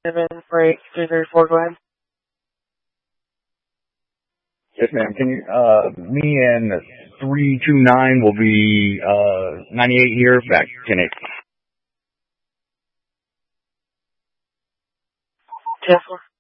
7 break 334, go ahead. Yes, ma'am. Can you, me and 329 will be, 98 here, back 10-8. Tesla.